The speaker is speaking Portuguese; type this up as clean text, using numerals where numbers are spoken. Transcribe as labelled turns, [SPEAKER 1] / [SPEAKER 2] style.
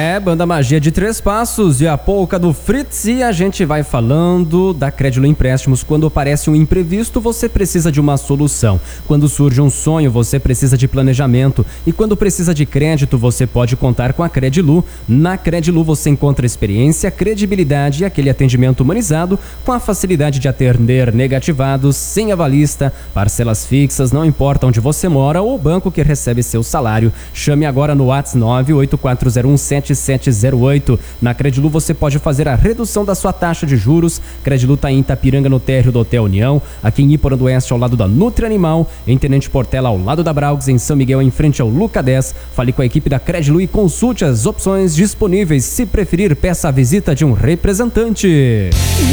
[SPEAKER 1] Banda Magia de Três Passos e a polca do Fritz, e a gente vai falando da Crédilo Empréstimos. Quando aparece um imprevisto, você precisa de uma solução. Quando surge um sonho, você precisa de planejamento. E quando precisa de crédito, você pode contar com a Credilu. Na Credilu você encontra experiência, credibilidade e aquele atendimento humanizado com a facilidade de atender negativados, sem avalista, parcelas fixas, não importa onde você mora ou o banco que recebe seu salário. Chame agora no WhatsApp 984017708. Na Credilu você pode fazer a redução da sua taxa de juros. Credilu está em Itapiranga, no térreo do Hotel União, aqui em Iporã do Oeste, ao lado da Nutri Animal, em Tenente Portela, ao lado da Braugs, em São Miguel, em frente ao Luca 10. Fale com a equipe da Credilu e consulte as opções disponíveis. Se preferir, peça a visita de um representante.